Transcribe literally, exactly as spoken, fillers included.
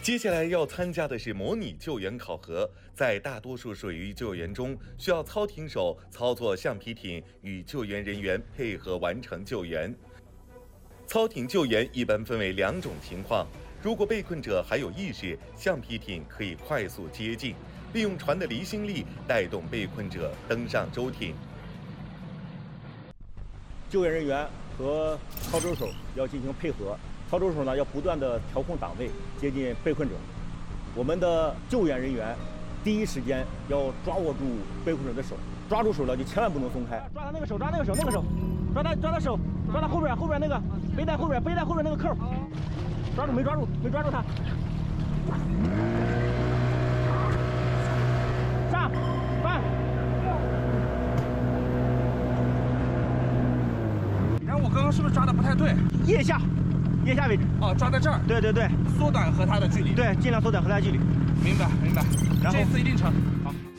接下来要参加的是模拟救援考核，在大多数水域救援中，需要操艇手操作橡皮艇与救援人员配合完成救援。操艇救援一般分为两种情况，如果被困者还有意识，橡皮艇可以快速接近，利用船的离心力带动被困者登上舟艇。 救援人员和操舟手要进行配合。操舟手呢要不断的调控档位，接近被困者。我们的救援人员第一时间要抓握住被困者的手，抓住手了就千万不能松开。抓他那个手，抓那个手，那个手，抓他抓他手，抓他后边后边那个背带后边背带后边那个扣，抓住没抓住？没抓住他。上，翻。 然后我刚刚是不是抓的不太对？ 腋下。腋下位置哦，抓在这儿。 对对对， 缩短和它的距离。 对，尽量缩短和它距离。 明白明白，这次一定成。好。